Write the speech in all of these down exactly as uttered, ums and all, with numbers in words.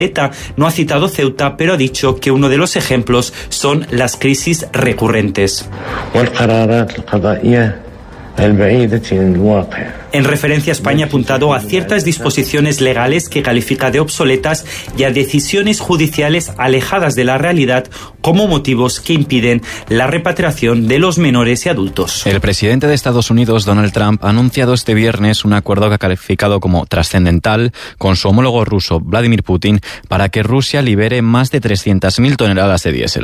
ETA no ha citado Ceuta, pero ha dicho que uno de los ejemplos son las crisis recurrentes. En referencia a España ha apuntado a ciertas disposiciones legales que califica de obsoletas y a decisiones judiciales alejadas de la realidad como motivos que impiden la repatriación de los menores y adultos. El presidente de Estados Unidos, Donald Trump, ha anunciado este viernes un acuerdo que ha calificado como trascendental con su homólogo ruso, Vladimir Putin, para que Rusia libere más de trescientas mil toneladas de diésel.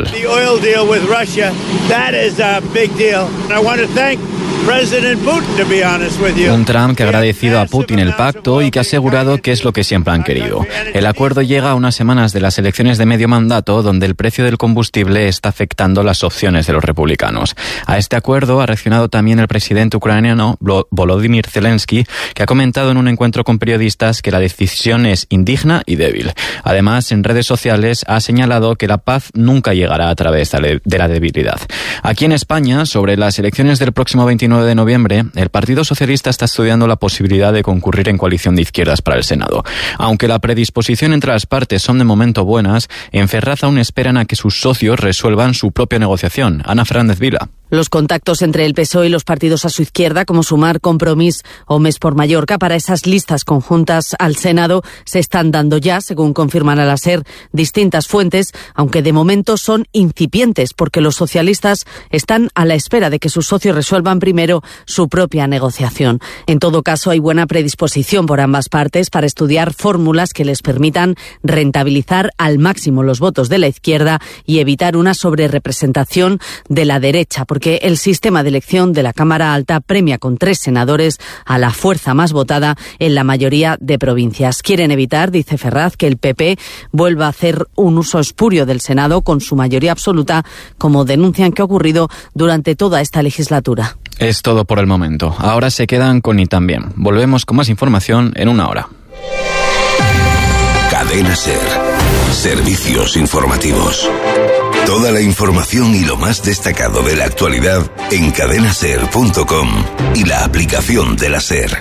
Un Trump que ha agradecido a Putin el pacto y que ha asegurado que es lo que siempre han querido. El acuerdo llega a unas semanas de las elecciones de medio mandato, donde el precio del combustible está afectando las opciones de los republicanos. A este acuerdo ha reaccionado también el presidente ucraniano Volodymyr Zelensky, que ha comentado en un encuentro con periodistas que la decisión es indigna y débil. Además, en redes sociales ha señalado que la paz nunca llegará a través de la debilidad. Aquí en España, sobre las elecciones del próximo veintinueve de noviembre, el Partido Socialista está estudiando la posibilidad de concurrir en coalición de izquierdas para el Senado. Aunque la predisposición entre las partes son de momento buenas, en Ferraz aún esperan a que sus socios resuelvan su propia negociación. Ana Fernández Vila. Los contactos entre el P S O E y los partidos a su izquierda, como Sumar, Compromís o Més por Mallorca, para esas listas conjuntas al Senado, se están dando ya, según confirman a la SER distintas fuentes, aunque de momento son incipientes, porque los socialistas están a la espera de que sus socios resuelvan primero su propia negociación. En todo caso, hay buena predisposición por ambas partes para estudiar fórmulas que les permitan rentabilizar al máximo los votos de la izquierda y evitar una sobrerepresentación de la derecha, porque el sistema de elección de la Cámara Alta premia con tres senadores a la fuerza más votada en la mayoría de provincias. Quieren evitar, dice Ferraz, que el P P vuelva a hacer un uso espurio del Senado con su mayoría absoluta, como denuncian que ha ocurrido durante toda esta legislatura. Es todo por el momento. Ahora se quedan con Y También. Volvemos con más información en una hora. Cadena SER. Servicios informativos. Toda la información y lo más destacado de la actualidad en cadena ser punto com y la aplicación de la SER.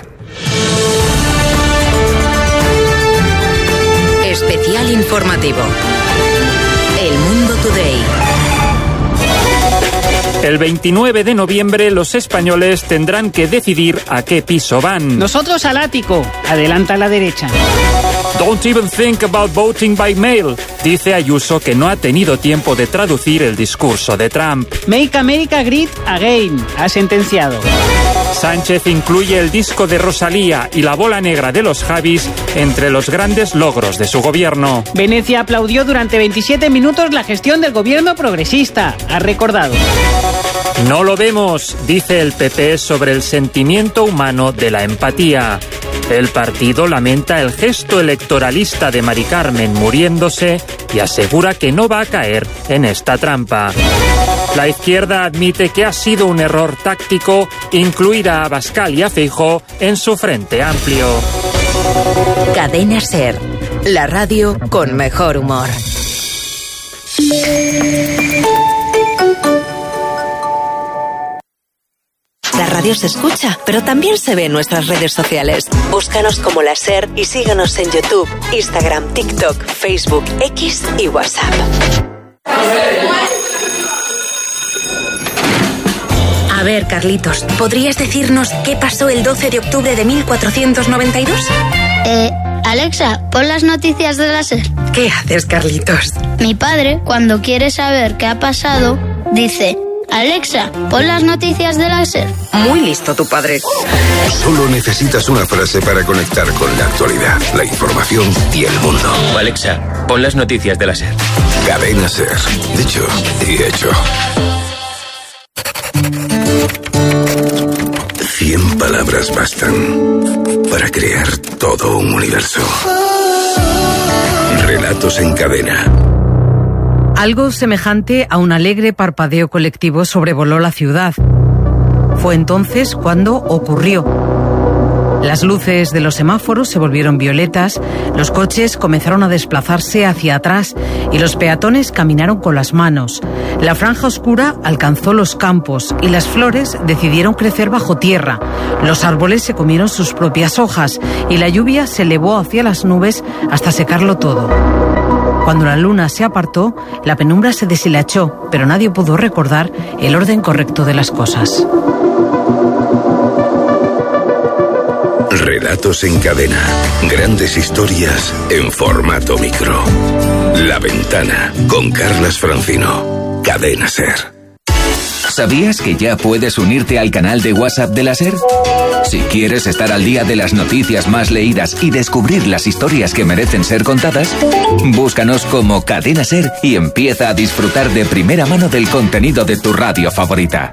Especial informativo. El Mundo Today. El veintinueve de noviembre los españoles tendrán que decidir a qué piso van. Nosotros al ático. Adelanta a la derecha. Don't even think about voting by mail, dice Ayuso, que no ha tenido tiempo de traducir el discurso de Trump. Make America Great Again, ha sentenciado. Sánchez incluye el disco de Rosalía y la bola negra de los Javis entre los grandes logros de su gobierno. Venecia aplaudió durante veintisiete minutos la gestión del gobierno progresista, ha recordado. No lo vemos, dice el P P sobre el sentimiento humano de la empatía. El partido lamenta el gesto electoralista de Mari Carmen muriéndose y asegura que no va a caer en esta trampa. La izquierda admite que ha sido un error táctico incluir a Abascal y a Feijóo en su Frente Amplio. Cadena SER, la radio con mejor humor. La radio se escucha, pero también se ve en nuestras redes sociales. Búscanos como La SER y síguenos en YouTube, Instagram, TikTok, Facebook, X y WhatsApp. A ver, Carlitos, ¿podrías decirnos qué pasó el doce de octubre de mil cuatrocientos noventa y dos? Eh, Alexa, pon las noticias de la SER. ¿Qué haces, Carlitos? Mi padre, cuando quiere saber qué ha pasado, dice: Alexa, pon las noticias de la SER. Muy listo tu padre. Solo necesitas una frase para conectar con la actualidad, la información y el mundo. Alexa, pon las noticias de la SER. Cadena SER. Dicho y hecho. Cien palabras bastan para crear todo un universo. Relatos en cadena. Algo semejante a un alegre parpadeo colectivo sobrevoló la ciudad. Fue entonces cuando ocurrió. Las luces de los semáforos se volvieron violetas, los coches comenzaron a desplazarse hacia atrás y los peatones caminaron con las manos. La franja oscura alcanzó los campos y las flores decidieron crecer bajo tierra. Los árboles se comieron sus propias hojas y la lluvia se elevó hacia las nubes hasta secarlo todo. Cuando la luna se apartó, la penumbra se deshilachó, pero nadie pudo recordar el orden correcto de las cosas. Relatos en cadena. Grandes historias en formato micro. La Ventana, con Carlas Francino. Cadena SER. ¿Sabías que ya puedes unirte al canal de WhatsApp de la SER? Si quieres estar al día de las noticias más leídas y descubrir las historias que merecen ser contadas, búscanos como Cadena SER y empieza a disfrutar de primera mano del contenido de tu radio favorita.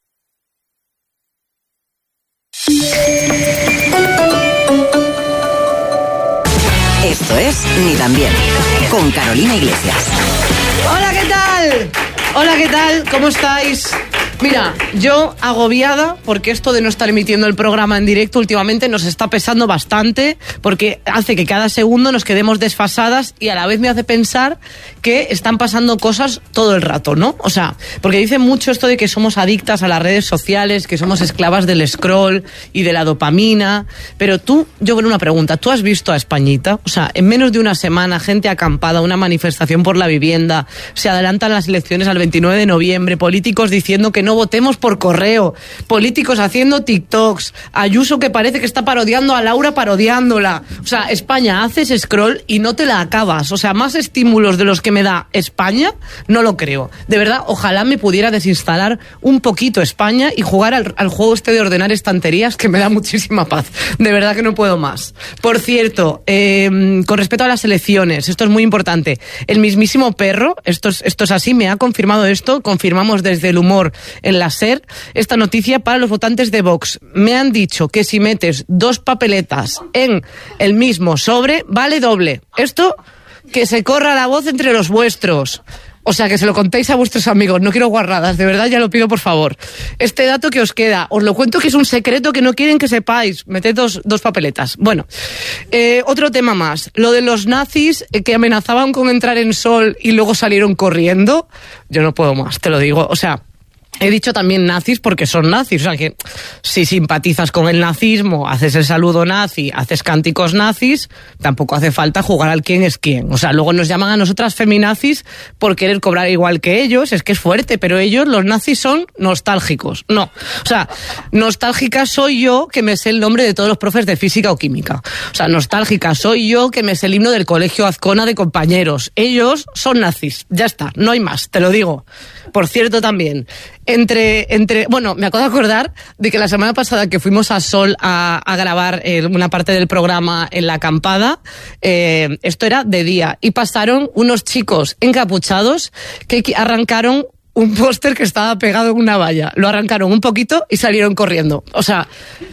Esto es Ni tan bien, con Carolina Iglesias. Hola, ¿qué tal? Hola, ¿qué tal? ¿Cómo estáis? Mira, yo agobiada porque esto de no estar emitiendo el programa en directo últimamente nos está pesando bastante, porque hace que cada segundo nos quedemos desfasadas y a la vez me hace pensar que están pasando cosas todo el rato, ¿no? O sea, porque dicen mucho esto de que somos adictas a las redes sociales, que somos esclavas del scroll y de la dopamina, pero tú, yo con una pregunta, ¿tú has visto a Españita? O sea, en menos de una semana, gente acampada, una manifestación por la vivienda, se adelantan las elecciones al veintinueve de noviembre, políticos diciendo que no votemos por correo, políticos haciendo TikToks, Ayuso que parece que está parodiando a Laura parodiándola. O sea, España, haces scroll y no te la acabas. O sea, más estímulos de los que me da España, no lo creo. De verdad, ojalá me pudiera desinstalar un poquito España y jugar al, al juego este de ordenar estanterías, que me da muchísima paz. De verdad que no puedo más. Por cierto, eh, con respecto a las elecciones, esto es muy importante. El mismísimo Perro, esto es, esto es así, me ha confirmado esto, confirmamos desde el humor en la SER, esta noticia para los votantes de Vox. Me han dicho que si metes dos papeletas en el mismo sobre, vale doble. Esto, que se corra la voz entre los vuestros. O sea, que se lo contéis a vuestros amigos. No quiero guarradas, de verdad, ya lo pido por favor. Este dato que os queda, os lo cuento que es un secreto que no quieren que sepáis. Meted dos, dos papeletas. Bueno, eh, otro tema más. Lo de los nazis eh, que amenazaban con entrar en Sol y luego salieron corriendo. Yo no puedo más, te lo digo. O sea, he dicho también nazis porque son nazis, o sea que si simpatizas con el nazismo, haces el saludo nazi, haces cánticos nazis, tampoco hace falta jugar al quién es quién. O sea, luego nos llaman a nosotras feminazis por querer cobrar igual que ellos, es que es fuerte, pero ellos, los nazis, son nostálgicos. No, o sea, nostálgica soy yo que me sé el nombre de todos los profes de física o química. O sea, nostálgica soy yo que me sé el himno del colegio Azcona de compañeros. Ellos son nazis, ya está, no hay más, te lo digo. Por cierto también, Entre, entre, bueno, me acabo de acordar de que la semana pasada que fuimos a Sol a, a grabar eh, una parte del programa en la acampada, eh, esto era de día, y pasaron unos chicos encapuchados que arrancaron un póster que estaba pegado en una valla. Lo arrancaron un poquito y salieron corriendo. O sea,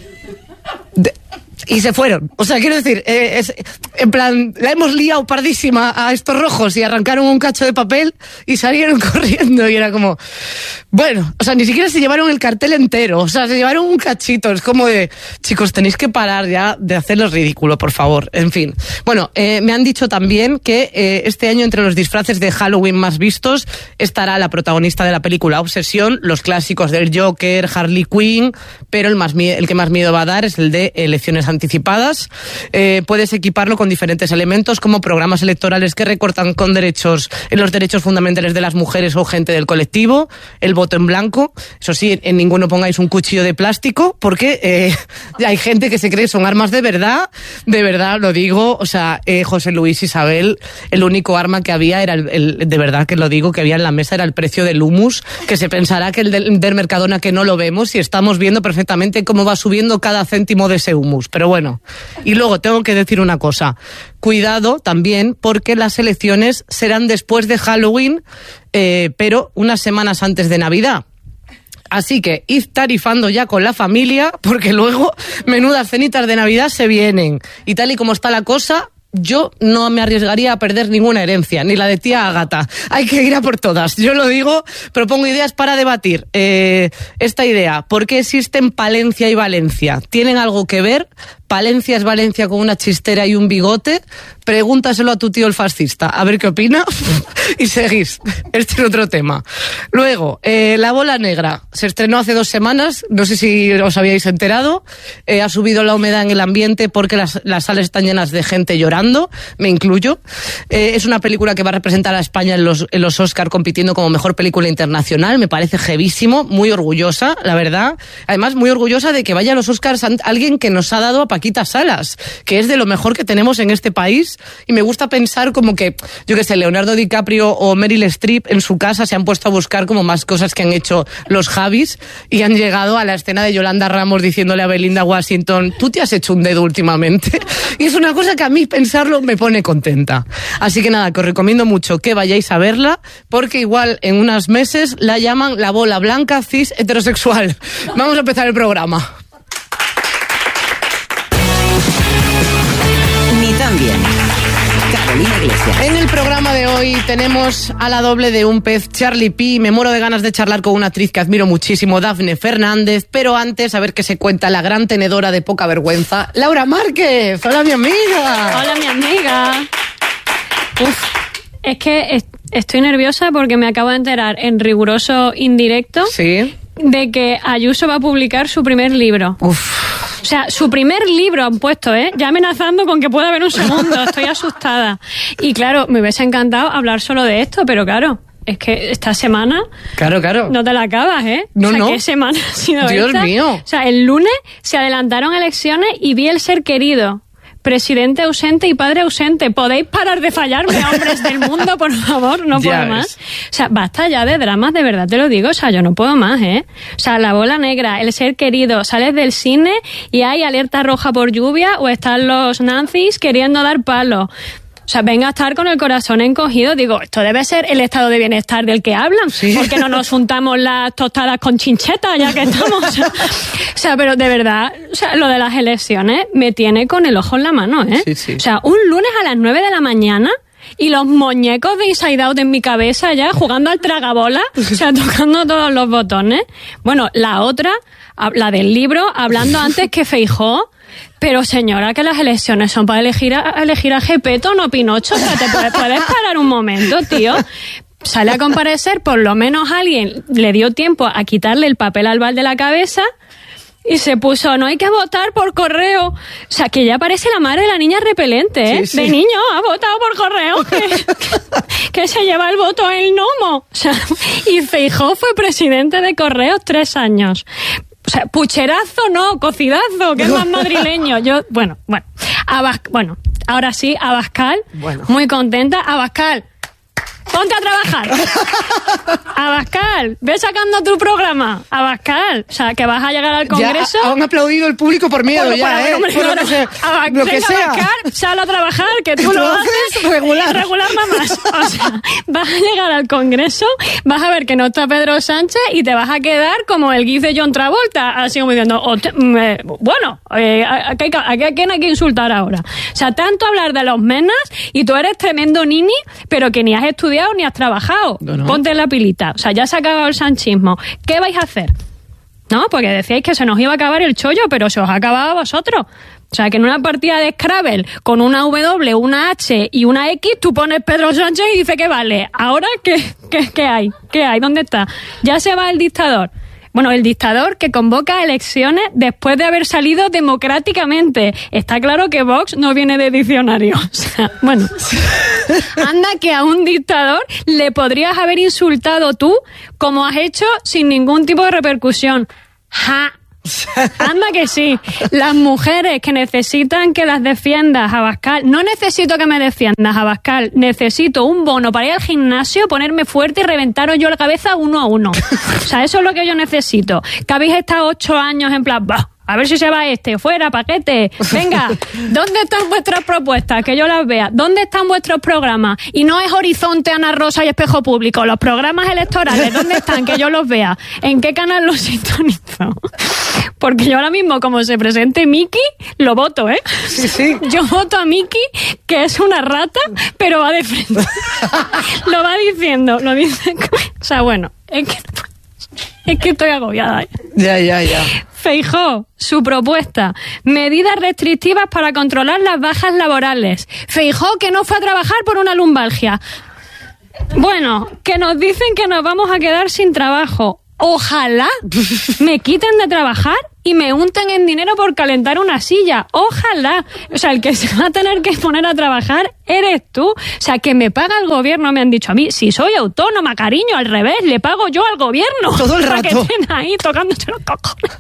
de, y se fueron. O sea, quiero decir, eh, es, en plan, la hemos liado pardísima a estos rojos y arrancaron un cacho de papel y salieron corriendo y era como, bueno, o sea, ni siquiera se llevaron el cartel entero, o sea, se llevaron un cachito. Es como de, chicos, tenéis que parar ya de hacerlo ridículo, por favor. En fin. Bueno, eh, me han dicho también que eh, este año entre los disfraces de Halloween más vistos estará la protagonista de la película Obsesión, los clásicos del Joker, Harley Quinn, pero el, más, el que más miedo va a dar es el de elecciones anticipadas. Eh, puedes equiparlo con diferentes elementos como programas electorales que recortan con derechos en los derechos fundamentales de las mujeres o gente del colectivo, el voto en blanco. Eso sí, en ninguno pongáis un cuchillo de plástico porque eh, hay gente que se cree que son armas de verdad, de verdad lo digo. O sea, eh, José Luis, Isabel, el único arma que había era el, el, de verdad que lo digo, que había en la mesa era el precio del humus, que se pensará que el del, del Mercadona que no lo vemos y estamos viendo perfectamente cómo va subiendo cada céntimo de ese humus. Pero bueno, y luego tengo que decir una cosa, cuidado también porque las elecciones serán después de Halloween, eh, pero unas semanas antes de Navidad. Así que id tarifando ya con la familia porque luego menudas cenitas de Navidad se vienen. Y tal y como está la cosa, yo no me arriesgaría a perder ninguna herencia, ni la de tía Ágata. Hay que ir a por todas. Yo lo digo, propongo ideas para debatir. Eh, esta idea, ¿por qué existen Palencia y Valencia? ¿Tienen algo que ver? Palencia es Valencia con una chistera y un bigote, pregúntaselo a tu tío el fascista, a ver qué opina, y seguís. Este es otro tema. Luego, eh, La Bola Negra, se estrenó hace dos semanas, no sé si os habíais enterado, eh, ha subido la humedad en el ambiente porque las, las salas están llenas de gente llorando, me incluyo. Eh, es una película que va a representar a España en los, en los Oscar compitiendo como mejor película internacional, me parece jevísimo, muy orgullosa, la verdad. Además, muy orgullosa de que vaya a los Oscars alguien que nos ha dado a Paquita Salas, que es de lo mejor que tenemos en este país, y me gusta pensar como que, yo qué sé, Leonardo DiCaprio o Meryl Streep en su casa se han puesto a buscar como más cosas que han hecho los Javis y han llegado a la escena de Yolanda Ramos diciéndole a Belinda Washington, tú te has hecho un dedo últimamente, y es una cosa que a mí pensarlo me pone contenta. Así que nada, que os recomiendo mucho que vayáis a verla, porque igual en unos meses la llaman la bola blanca cis heterosexual. Vamos a empezar el programa. Ni tan bien. Carolina Iglesias. En el programa de hoy tenemos a la doble de un pez, Charlie P. Me muero de ganas de charlar con una actriz que admiro muchísimo, Dafne Fernández, pero antes a ver qué se cuenta la gran tenedora de poca vergüenza, Laura Márquez. Hola, mi amiga. Hola, mi amiga. Uf, es que est- estoy nerviosa porque me acabo de enterar en riguroso indirecto ¿Sí? de que Ayuso va a publicar su primer libro. Uf. O sea, su primer libro han puesto, ¿eh? Ya amenazando con que pueda haber un segundo. Estoy asustada. Y claro, me hubiese encantado hablar solo de esto, pero claro, es que esta semana... Claro, claro. No te la acabas, ¿eh? No, o sea, no. ¿qué semana ha sido Dios esta? mío. O sea, el lunes se adelantaron elecciones y vi el ser querido. Presidente ausente y padre ausente. ¿Podéis parar de fallarme, hombres del mundo, por favor? No puedo más. O sea, basta ya de dramas, de verdad te lo digo. O sea, yo no puedo más, ¿eh? O sea, La Bola Negra, el ser querido, sales del cine y hay alerta roja por lluvia o están los nazis queriendo dar palo. O sea, venga a estar con el corazón encogido. Digo, esto debe ser el estado de bienestar del que hablan. Sí. Porque no nos juntamos las tostadas con chincheta ya que estamos. O sea, o sea, pero de verdad, o sea, lo de las elecciones me tiene con el ojo en la mano, ¿eh? Sí, sí. O sea, un lunes a las nueve de la mañana y los muñecos de Inside Out en mi cabeza ya jugando al tragabola, o sea, tocando todos los botones. Bueno, la otra, la del libro, hablando antes que Feijóo. Pero señora, que las elecciones son para elegir a, elegir a Gepetto, no Pinocho. O sea, te puedes, puedes parar un momento, tío. Sale a comparecer, por lo menos alguien le dio tiempo a quitarle el papel al bal de la cabeza y se puso, no hay que votar por correo. O sea, que ya parece la madre de la niña repelente, ¿eh? Sí, sí. De niño, ha votado por correo, que, que se lleva el voto el gnomo. O sea, y Feijóo fue presidente de Correos tres años. O sea, pucherazo no, cocidazo, que es más madrileño. Yo, bueno, bueno, Abas, bueno, ahora sí, Abascal, bueno. Muy contenta. Abascal, ponte a trabajar. Abascal, ve sacando tu programa. Abascal, o sea, que vas a llegar al Congreso. Ya han aplaudido el público por miedo, por, ya, por, ¿eh? Hombre, por lo que sea. Abascal, lo que sea. Abascal, sal a trabajar, que tú lo haces regular. Regular nada más. O sea, vas a llegar al Congreso, vas a ver que no está Pedro Sánchez y te vas a quedar como el gif de John Travolta, así como diciendo, oh, te, eh, bueno, eh, ¿a, a, a quién hay que insultar ahora? O sea, tanto hablar de los menas y tú eres tremendo nini, pero que ni has estudiado ni has trabajado. No, no. Ponte la pilita. O sea, ya se ha acabado el sanchismo. ¿Qué vais a hacer? ¿No? Porque decíais que se nos iba a acabar el chollo, pero se os ha acabado a vosotros. O sea, que en una partida de Scrabble con una W, una H y una X, tú pones Pedro Sánchez y dices que vale. ¿Ahora qué, qué, qué hay? ¿Qué hay? ¿Dónde está? Ya se va el dictador. Bueno, el dictador que convoca elecciones después de haber salido democráticamente. Está claro que Vox no viene de diccionario. O sea, bueno, anda que a un dictador le podrías haber insultado tú como has hecho sin ningún tipo de repercusión. ¡Ja! Anda que sí. Las mujeres que necesitan que las defiendas, Abascal. No necesito que me defiendas, Abascal. Necesito un bono para ir al gimnasio, ponerme fuerte y reventaros yo la cabeza uno a uno. O sea, eso es lo que yo necesito. Que habéis estado ocho años en plan, bah, a ver si se va este, fuera, paquete. Venga, ¿dónde están vuestras propuestas? Que yo las vea. ¿Dónde están vuestros programas? Y no es Horizonte, Ana Rosa y Espejo Público. Los programas electorales, ¿dónde están? Que yo los vea. ¿En qué canal los sintonizo? Porque yo ahora mismo, como se presente Miki, lo voto, ¿eh? Sí, sí. Yo voto a Miki, que es una rata, pero va de frente. Lo va diciendo, lo dice. O sea, bueno, es que, es que estoy agobiada, ¿eh? Ya, ya, ya. Feijóo, su propuesta, medidas restrictivas para controlar las bajas laborales. Feijóo que no fue a trabajar por una lumbalgia. Bueno, que nos dicen que nos vamos a quedar sin trabajo. Ojalá me quiten de trabajar y me unten en dinero por calentar una silla. Ojalá. O sea, el que se va a tener que poner a trabajar eres tú. O sea, que me paga el gobierno, me han dicho a mí. Si soy autónoma, cariño, al revés, le pago yo al gobierno. Todo el rato. Para que estén ahí tocándose los cojones.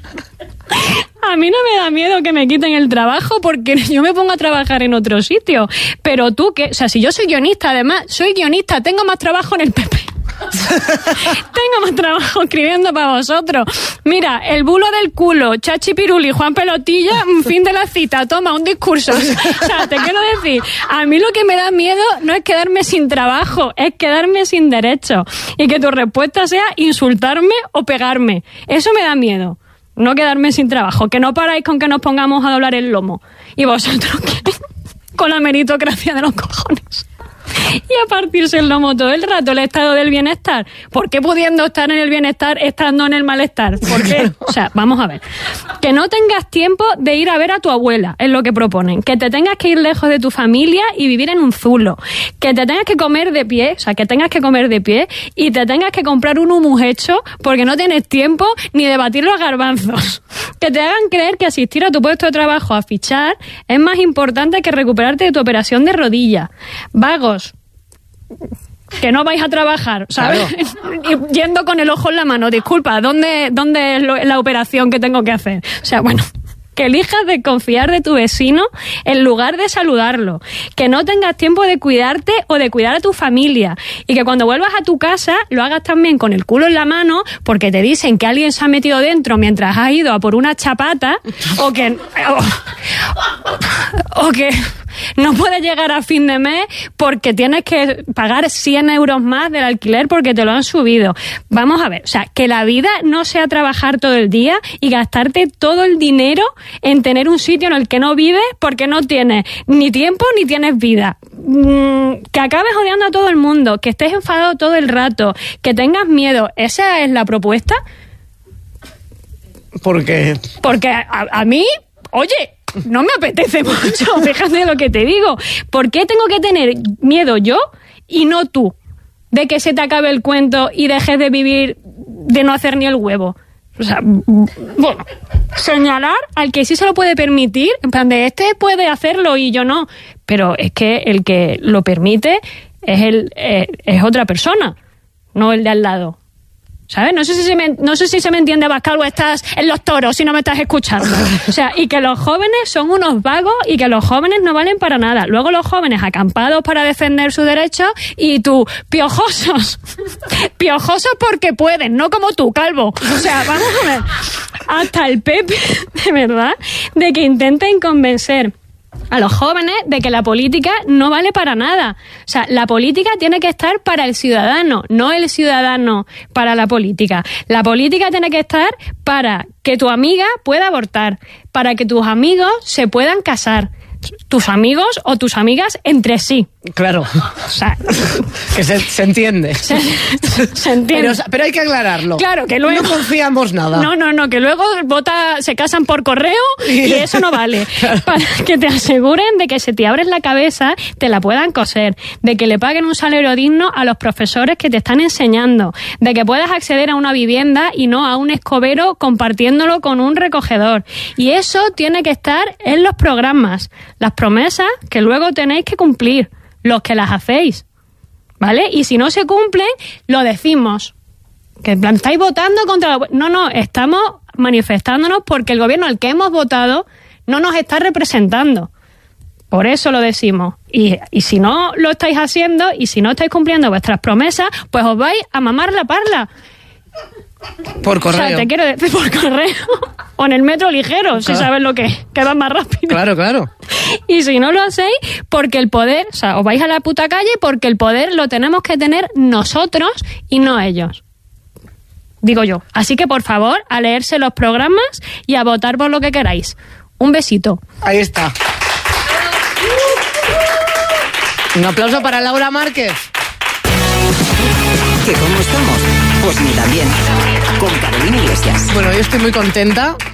A mí no me da miedo que me quiten el trabajo porque yo me pongo a trabajar en otro sitio. Pero tú, que, o sea, si yo soy guionista, además, soy guionista, tengo más trabajo en el P P. Tengo más trabajo escribiendo para vosotros. Mira, el bulo del culo, Chachi Piruli, Juan Pelotilla, fin de la cita, toma, un discurso. O sea, te quiero decir, a mí lo que me da miedo no es quedarme sin trabajo, es quedarme sin derecho. Y que tu respuesta sea insultarme o pegarme. Eso me da miedo. No quedarme sin trabajo. Que no paráis con que nos pongamos a doblar el lomo. Y vosotros, ¿qué? Con la meritocracia de los cojones. Y a partirse el lomo todo el rato, el estado del bienestar. ¿Por qué pudiendo estar en el bienestar estando en el malestar? ¿Por qué? O sea, vamos a ver. Que no tengas tiempo de ir a ver a tu abuela, es lo que proponen. Que te tengas que ir lejos de tu familia y vivir en un zulo. Que te tengas que comer de pie, o sea, que tengas que comer de pie y te tengas que comprar un humus hecho porque no tienes tiempo ni de batir los garbanzos. Que te hagan creer que asistir a tu puesto de trabajo a fichar es más importante que recuperarte de tu operación de rodilla. Vagos, que no vais a trabajar, ¿sabes? Claro. Yendo con el ojo en la mano, disculpa, ¿dónde, dónde es lo, la operación que tengo que hacer? O sea, bueno, que elijas desconfiar de tu vecino en lugar de saludarlo, que no tengas tiempo de cuidarte o de cuidar a tu familia y que cuando vuelvas a tu casa lo hagas también con el culo en la mano porque te dicen que alguien se ha metido dentro mientras has ido a por una chapata o que... o, o que... no puedes llegar a fin de mes porque tienes que pagar cien euros más del alquiler porque te lo han subido. Vamos a ver, o sea, que la vida no sea trabajar todo el día y gastarte todo el dinero en tener un sitio en el que no vives porque no tienes ni tiempo ni tienes vida. Mm, que acabes odiando a todo el mundo, que estés enfadado todo el rato, que tengas miedo. ¿Esa es la propuesta? ¿Por qué? Porque a, a mí, oye... no me apetece mucho, fíjate lo que te digo. ¿Por qué tengo que tener miedo yo y no tú? De que se te acabe el cuento y dejes de vivir, de no hacer ni el huevo. O sea, bueno, señalar al que sí se lo puede permitir, en plan de este puede hacerlo y yo no. Pero es que el que lo permite es, el, eh, es otra persona, no el de al lado. ¿Sabes? No sé si se me, no sé si se me entiende, Abascal, o estás en los toros si no me estás escuchando. O sea, y que los jóvenes son unos vagos y que los jóvenes no valen para nada. Luego los jóvenes acampados para defender sus derechos y tú, piojosos. Piojosos porque pueden, no como tú, calvo. O sea, vamos a ver. Hasta el P P, de verdad, de que intenten convencer a los jóvenes de que la política no vale para nada. O sea, la política tiene que estar para el ciudadano, no el ciudadano para la política. La política tiene que estar para que tu amiga pueda abortar, para que tus amigos se puedan casar, tus amigos o tus amigas entre sí. Claro. O sea, que se, se entiende. Se, se entiende. Pero, pero hay que aclararlo. Claro, que luego... no confiamos nada. No, no, no, que luego vota, se casan por correo y eso no vale. Claro. Para que te aseguren de que si te abres la cabeza, te la puedan coser, de que le paguen un salario digno a los profesores que te están enseñando, de que puedas acceder a una vivienda y no a un escobero compartiéndolo con un recogedor. Y eso tiene que estar en los programas. Las promesas que luego tenéis que cumplir, los que las hacéis, ¿vale? Y si no se cumplen, lo decimos. Que en plan, estáis votando contra... La... No, no, estamos manifestándonos porque el gobierno al que hemos votado no nos está representando. Por eso lo decimos. Y, y si no lo estáis haciendo y si no estáis cumpliendo vuestras promesas, pues os vais a mamar la parla. Por correo. O sea, te quiero decir por correo. O en el metro ligero, claro. Si sabes lo que es, que va más rápido. Claro, claro. Y si no lo hacéis, porque el poder, o sea, os vais a la puta calle porque el poder lo tenemos que tener nosotros y no ellos. Digo yo. Así que, por favor, a leerse los programas y a votar por lo que queráis. Un besito. Ahí está. Un aplauso para Laura Márquez. ¿Que cómo estamos? Pues ni tan bien. Con Carolina Iglesias. Bueno, yo estoy muy contenta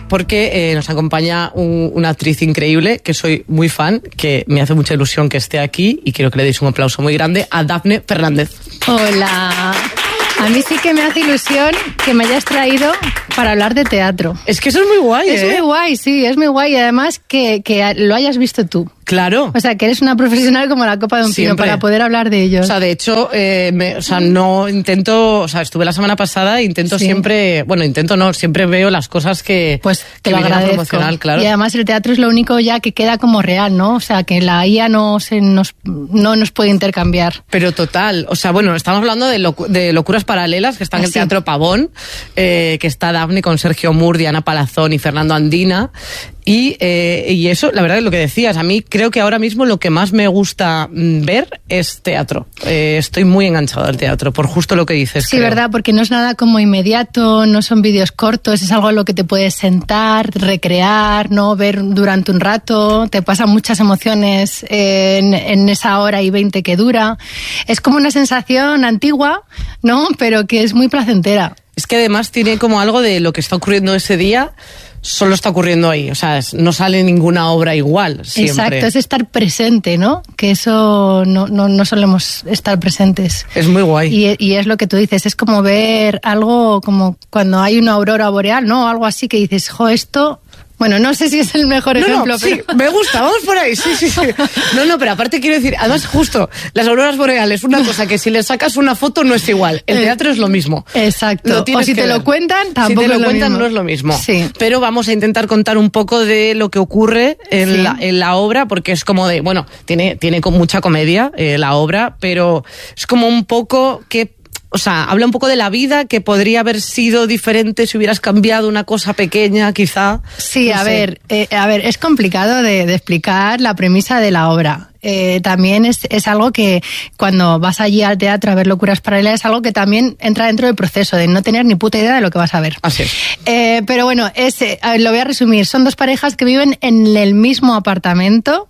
porque eh, nos acompaña un, una actriz increíble, que soy muy fan, que me hace mucha ilusión que esté aquí y quiero que le deis un aplauso muy grande a Dafne Fernández. Hola. A mí sí que me hace ilusión que me hayas traído para hablar de teatro. Es que eso es muy guay, Es ¿eh? muy guay, sí, es muy guay. Y además que, que lo hayas visto tú. Claro. O sea, que eres una profesional como la copa de un pino para poder hablar de ellos. O sea, de hecho, eh, me, o sea, no intento, o sea, estuve la semana pasada e intento Sí. siempre, bueno, intento no, siempre veo las cosas que, pues que te lo vienen a agradezco. promocionar, claro. Y además el teatro es lo único ya que queda como real, ¿no? O sea, que la I A no se nos, no nos puede intercambiar. Pero total, o sea, bueno, estamos hablando de, locu- de Locuras Paralelas, que está en el Sí. Teatro Pavón, eh, que está Dafne con Sergio Mur, Diana Palazón y Fernando Andina. Y, eh, y eso, la verdad es lo que decías, a mí creo que ahora mismo lo que más me gusta mm, ver es teatro. Eh, estoy muy enganchado al teatro, por justo lo que dices. Sí, creo. verdad, porque no es nada como inmediato, no son vídeos cortos, es algo en lo que te puedes sentar, recrear, no ver durante un rato, te pasan muchas emociones en, en esa hora y veinte que dura. Es como una sensación antigua, ¿no? Pero que es muy placentera. Es que además tiene como algo de lo que está ocurriendo ese día, solo está ocurriendo ahí. O sea, es- no sale ninguna obra igual siempre. Exacto, es estar presente, ¿no? Que eso no, no, no solemos estar presentes. Es muy guay. Y, y es lo que tú dices, es como ver algo como cuando hay una aurora boreal, ¿no? Algo así que dices, jo, esto... Bueno, no sé si es el mejor No, ejemplo, no, sí, pero... me gusta, vamos por ahí, sí, sí, sí. No, no, pero aparte quiero decir, además justo, las auroras boreales, una cosa que si le sacas una foto no es igual, el teatro es lo mismo. Exacto, Lo o tienes si que te ver. lo cuentan, tampoco Si te es lo lo cuentan mismo. no es lo mismo. Sí. Pero vamos a intentar contar un poco de lo que ocurre en, Sí. la, en la obra, porque es como de, bueno, tiene, tiene con mucha comedia eh, la obra, pero es como un poco que... O sea, habla un poco de la vida que podría haber sido diferente si hubieras cambiado una cosa pequeña, quizá. Sí, No a sé. ver, eh, a ver, es complicado de, de explicar la premisa de la obra. Eh, también es, es algo que cuando vas allí al teatro a ver Locuras Paralelas es algo que también entra dentro del proceso de no tener ni puta idea de lo que vas a ver. Así es. Eh, pero bueno, es, eh, a ver, lo voy a resumir. Son dos parejas que viven en el mismo apartamento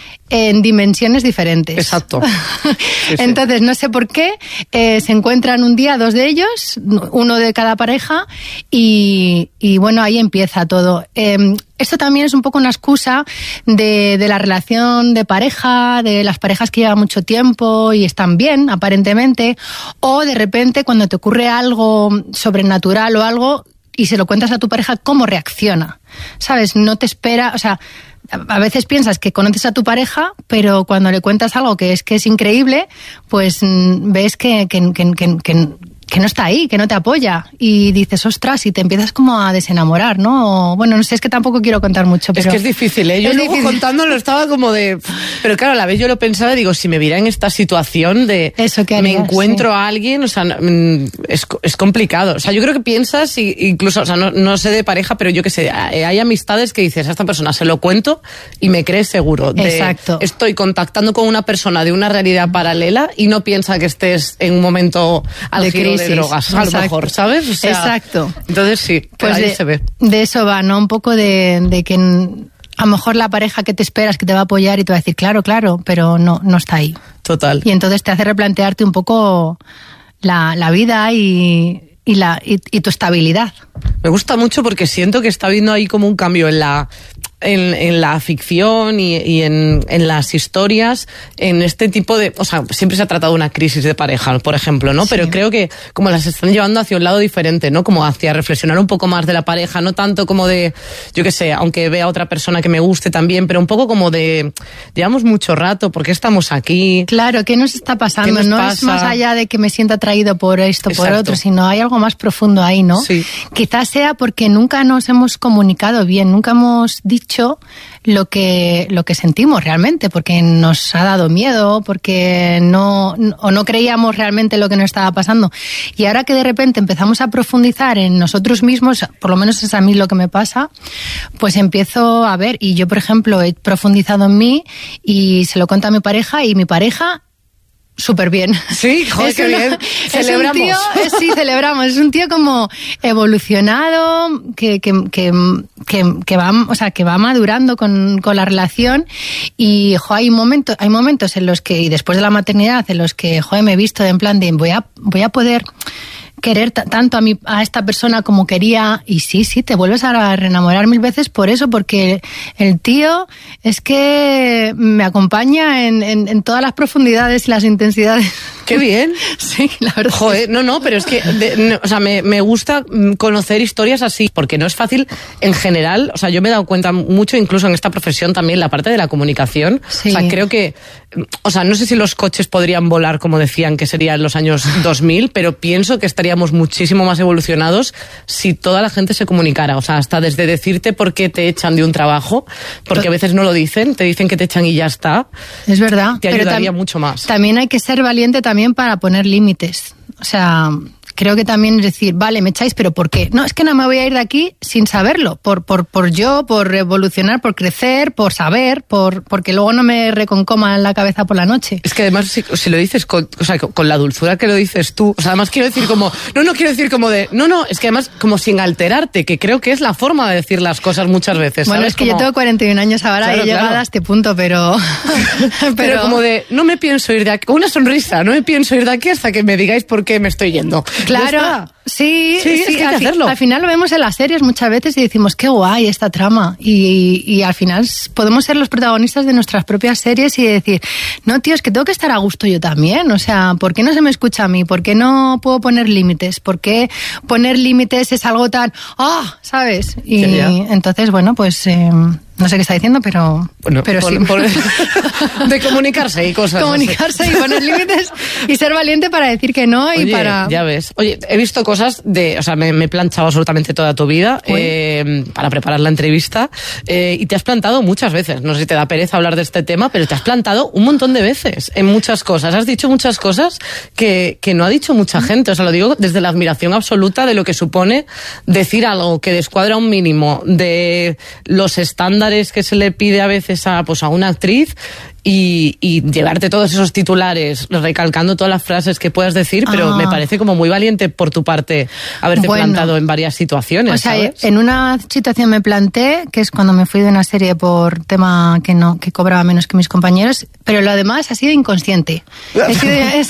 en dimensiones diferentes. Exacto. Sí, sí. Entonces, no sé por qué, eh, se encuentran un día dos de ellos, uno de cada pareja, y, y bueno, ahí empieza todo. Eh, esto también es un poco una excusa de, de la relación de pareja, de las parejas que llevan mucho tiempo y están bien, aparentemente, o de repente cuando te ocurre algo sobrenatural o algo y se lo cuentas a tu pareja, ¿cómo reacciona? ¿Sabes? No te espera, o sea... A veces piensas que conoces a tu pareja, pero cuando le cuentas algo que es que es increíble, pues mm, ves que, que, que, que, que, que no está ahí, que no te apoya. Y dices, ostras, y te empiezas como a desenamorar, ¿no? O, bueno, no sé, es que tampoco quiero contar mucho, pero... Es que es difícil, ¿eh? Yo es luego difícil. contándolo estaba como de... Pero claro, a la vez yo lo pensaba y digo, si me viera en esta situación de... Eso que me harías, encuentro sí. a alguien, o sea, no, mm, es, es complicado. O sea, yo creo que piensas, y, incluso, o sea, no, no sé de pareja, pero yo que sé, hay amistades que dices, a esta persona se lo cuento y me crees seguro. De, Exacto. Estoy contactando con una persona de una realidad paralela y no piensa que estés en un momento álgido de, crisis. drogas, a lo Exacto. mejor, ¿sabes? O sea, Exacto. Entonces sí, Pues ahí de, se ve. de eso va, ¿no? Un poco de, de que n- a lo mejor la pareja que te esperas que te va a apoyar y te va a decir, claro, claro, pero no, no está ahí. Total. Y entonces te hace replantearte un poco la, la vida y, y, la, y, y tu estabilidad. Me gusta mucho porque siento que está habiendo ahí como un cambio en la en, en la ficción y, y en, en las historias, en este tipo de... O sea, siempre se ha tratado una crisis de pareja, por ejemplo, ¿no? Sí. Pero creo que como las están llevando hacia un lado diferente, ¿no? Como hacia reflexionar un poco más de la pareja, no tanto como de, yo qué sé, aunque vea a otra persona que me guste también, pero un poco como de, llevamos mucho rato, ¿por qué estamos aquí? Claro, ¿qué nos está pasando? ¿Qué nos no pasa? es más allá de que me sienta atraído por esto, por Exacto. otro, sino hay algo más profundo ahí, ¿no? Sí. Quizás sea porque nunca nos hemos comunicado bien, nunca hemos dicho lo que lo que sentimos realmente, porque nos ha dado miedo, porque no o no creíamos realmente lo que nos estaba pasando. Y ahora que de repente empezamos a profundizar en nosotros mismos, por lo menos es a mí lo que me pasa, pues empiezo a ver, y yo por ejemplo he profundizado en mí y se lo cuento a mi pareja y mi pareja súper bien. Sí, joder, qué bien. Celebramos. Es un tío, es- sí, celebramos. Es un tío como evolucionado, que, que, que, que, que va, o sea, que va madurando con, con la relación. Y, jo, hay momentos, hay momentos en los que, y después de la maternidad, en los que, joder, me he visto en plan de voy a, voy a poder querer t- tanto a, mi, a esta persona como quería, y sí, sí, te vuelves a reenamorar mil veces por eso, porque el tío es que me acompaña en, en, en todas las profundidades y las intensidades. ¡Qué bien! Sí, la verdad. Joder, no, no, pero es que, de, no, o sea, me, me gusta conocer historias así, porque no es fácil en general, o sea, yo me he dado cuenta mucho, incluso en esta profesión también, la parte de la comunicación, sí. O sea, creo que, o sea, no sé si los coches podrían volar como decían que sería en los años dos mil, pero pienso que estaría muchísimo más evolucionados si toda la gente se comunicara, o sea, hasta desde decirte por qué te echan de un trabajo, porque a veces no lo dicen, te dicen que te echan y ya está. Es verdad. Te ayudaría mucho más. También hay que ser valiente también para poner límites, o sea... Creo que también es decir, vale, me echáis, pero ¿por qué? No, es que no me voy a ir de aquí sin saberlo, por por por yo, por evolucionar, por crecer, por saber, por porque luego no me reconcoma en la cabeza por la noche. Es que además, si, si lo dices con, o sea, con la dulzura que lo dices tú, o sea, además quiero decir como, no, no quiero decir como de, no, no, es que además como sin alterarte, que creo que es la forma de decir las cosas muchas veces, ¿sabes? Bueno, es que como... yo tengo cuarenta y un años ahora claro, y he llegado claro. a este punto, pero... pero... pero como de, no me pienso ir de aquí, con una sonrisa, no me pienso ir de aquí hasta que me digáis por qué me estoy yendo. Claro, sí, sí, sí, es que hay al, que hacerlo. Al final lo vemos en las series muchas veces y decimos, qué guay esta trama. Y, y al final podemos ser los protagonistas de nuestras propias series y decir, no, tío, es que tengo que estar a gusto yo también. O sea, ¿por qué no se me escucha a mí? ¿Por qué no puedo poner límites? ¿Por qué poner límites es algo tan, ah, oh, ¿sabes? Y sí, entonces, bueno, pues... Eh, no sé qué está diciendo, pero, bueno, pero por, sí. Por, de comunicarse y cosas. Comunicarse no sé. Y poner límites y ser valiente para decir que no y Oye, para... ya ves. Oye, he visto cosas de... O sea, me, me he planchado absolutamente toda tu vida eh, para preparar la entrevista eh, y te has plantado muchas veces. No sé si te da pereza hablar de este tema, pero te has plantado un montón de veces en muchas cosas. Has dicho muchas cosas que, que no ha dicho mucha gente. O sea, lo digo desde la admiración absoluta de lo que supone decir algo que descuadra un mínimo de los estándares que se le pide a veces a, pues, a una actriz y, y llevarte todos esos titulares recalcando todas las frases que puedas decir, pero ah. me parece como muy valiente por tu parte haberte bueno, plantado en varias situaciones, o sea, ¿sabes? En una situación me planté, que es cuando me fui de una serie por tema que no que cobraba menos que mis compañeros, pero lo demás ha sido inconsciente. ha, sido, es,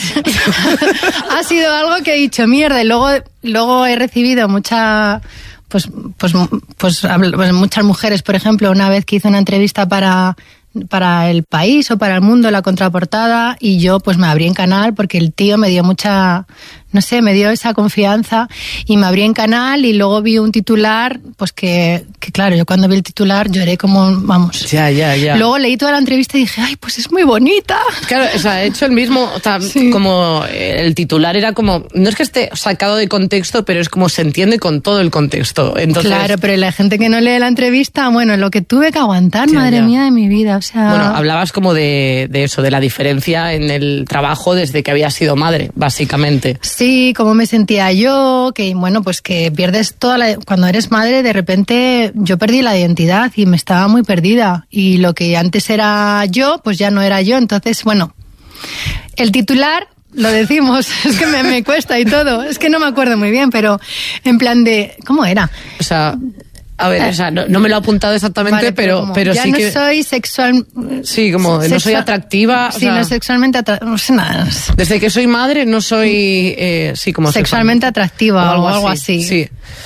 ha sido algo que he dicho, mierda, y luego, luego he recibido mucha... Pues, pues, pues, pues muchas mujeres, por ejemplo, una vez que hice una entrevista para, para El País o para El Mundo, la contraportada, y yo pues me abrí en canal porque el tío me dio mucha, no sé, me dio esa confianza y me abrí en canal y luego vi un titular, pues que, que claro, yo cuando vi el titular lloré como, vamos. Ya, ya, ya. Luego leí toda la entrevista y dije, ay, pues es muy bonita. Claro, o sea, he hecho el mismo, o sea, sí. como el titular era como, no es que esté sacado de contexto, pero es como se entiende con todo el contexto. Entonces, claro, pero la gente que no lee la entrevista, bueno, lo que tuve que aguantar, ya, madre ya. mía de mi vida, o sea... Bueno, hablabas como de, de eso, de la diferencia en el trabajo desde que habías sido madre, básicamente. Sí, cómo me sentía yo, que bueno, pues que pierdes toda la... Cuando eres madre, de repente yo perdí la identidad y me estaba muy perdida. Y lo que antes era yo, pues ya no era yo. Entonces, bueno, el titular... Lo decimos, es que me, me cuesta y todo. Es que no me acuerdo muy bien, pero en plan de... ¿Cómo era? O sea... A ver, o sea, no, no me lo he apuntado exactamente, vale, pero, pero, pero ya sí no que... no soy sexual... Sí, como sexual, no soy atractiva... Sí, o sea, no sexualmente atractiva, no sé nada. Desde que soy madre no soy... Eh, sí, como sexualmente sexual, atractiva o algo, o algo así. así. Sí.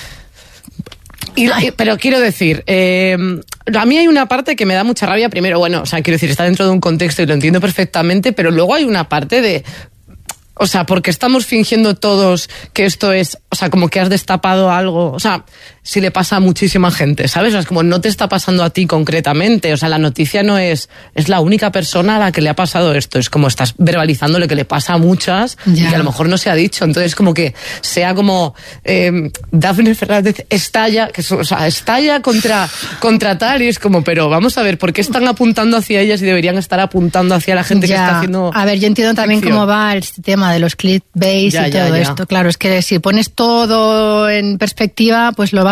Y, y, pero quiero decir, eh, a mí hay una parte que me da mucha rabia. Primero, bueno, o sea, quiero decir, está dentro de un contexto y lo entiendo perfectamente, pero luego hay una parte de... O sea, porque estamos fingiendo todos que esto es, o sea, como que has destapado algo, o sea, si le pasa a muchísima gente, ¿sabes? O sea, es como no te está pasando a ti concretamente, o sea, la noticia no es, es la única persona a la que le ha pasado esto, es como estás verbalizando lo que le pasa a muchas ya. y que a lo mejor no se ha dicho, entonces como que sea como eh, Dafne Fernández estalla, que, o sea, estalla contra, contra tal y es como, pero vamos a ver, ¿por qué están apuntando hacia ellas y deberían estar apuntando hacia la gente ya. que está haciendo... A ver, yo entiendo también ficción. Cómo va este tema de los clickbait y todo ya, ya. esto. Claro, es que si pones todo en perspectiva, pues lo vas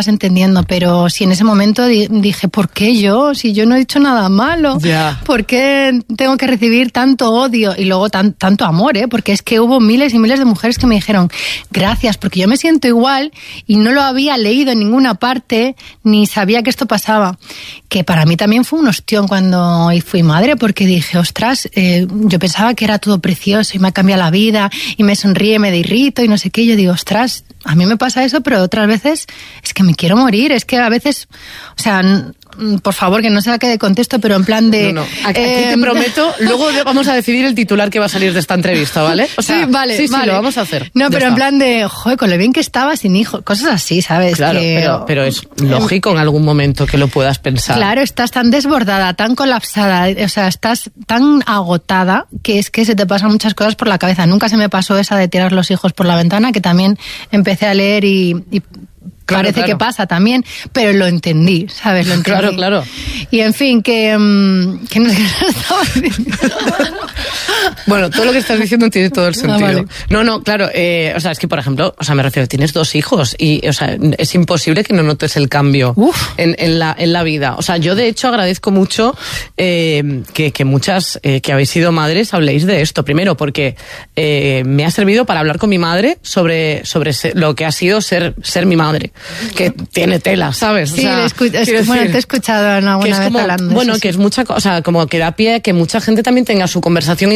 vas entendiendo, pero si en ese momento di- dije, ¿por qué yo? Si yo no he hecho nada malo, Ya. ¿por qué tengo que recibir tanto odio? Y luego tan, tanto amor, ¿eh? Porque es que hubo miles y miles de mujeres que me dijeron, gracias, porque yo me siento igual y no lo había leído en ninguna parte, ni sabía que esto pasaba. Que para mí también fue un ostión cuando fui madre, porque dije, ostras, eh, yo pensaba que era todo precioso y me ha cambiado la vida y me sonríe, me derrito y no sé qué. Yo digo, ostras, a mí me pasa eso, pero otras veces es que me quiero morir. Es que a veces, o sea, n- por favor, que no se saque de contexto, pero en plan de... No, no. Aquí, aquí eh, te prometo, luego de- vamos a decidir el titular que va a salir de esta entrevista, ¿vale? O sea, sí, vale, sí, sí, vale. lo vamos a hacer. No, Ya pero en está. plan de, joder, con lo bien que estaba sin hijos, cosas así, ¿sabes? Claro, Que- pero, pero es lógico en algún momento que lo puedas pensar. Claro, estás tan desbordada, tan colapsada, o sea, estás tan agotada que es que se te pasan muchas cosas por la cabeza. Nunca se me pasó esa de tirar los hijos por la ventana, que también empecé a leer y... y Claro, parece claro. que pasa también, pero lo entendí, ¿sabes? Lo entendí. Claro, claro. Y en fin, que... mm, que no sé qué estaba diciendo. Bueno, todo lo que estás diciendo tiene todo el sentido. vale. No, no, claro, eh, o sea, es que, por ejemplo, o sea, me refiero, tienes dos hijos y, o sea, es imposible que no notes el cambio en, en, la, en la vida. O sea, yo de hecho agradezco mucho eh, que, que muchas eh, que habéis sido madres habléis de esto. Primero, porque eh, me ha servido para hablar con mi madre sobre, sobre ser- lo que ha sido ser, ser mi madre, que tiene tela, ¿sabes? O Sí, sea, le escu- es- quiero bueno, decir, te he escuchado en que alguna es vez como, hablando de bueno, eso, que sí. es mucha cosa, como que da pie a que mucha gente también tenga su conversación